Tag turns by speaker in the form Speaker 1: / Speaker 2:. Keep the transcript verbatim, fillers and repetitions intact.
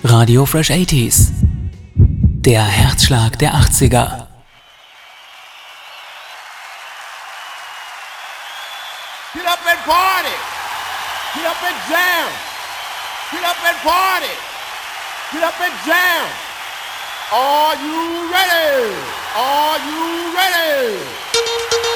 Speaker 1: Radio Fresh achtziger. Der Herzschlag der achtziger.
Speaker 2: Get up and party. Get up and jam. Get up and party. Get up and jam. Are you ready? Are you ready?